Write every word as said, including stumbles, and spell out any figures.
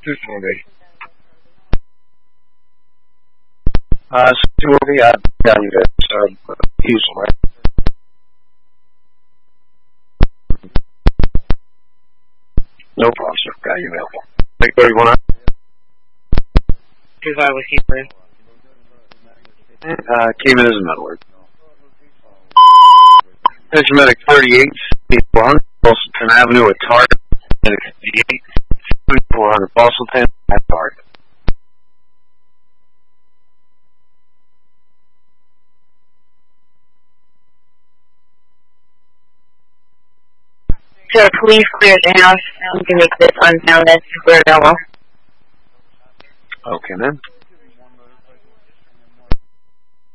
two forty. Uh, two forty, I've done this, uh, easily. No problem, sir. Got you available. Take thirty-one. Two five with Hebrew. Uh, came in as a metal word. Attention medic thirty-eight, four hundred, Boston Avenue at Target. Medic fifty-eight, four hundred, Boston at Target. So please clear the house. You can make this unfounded. Square double. Okay, then.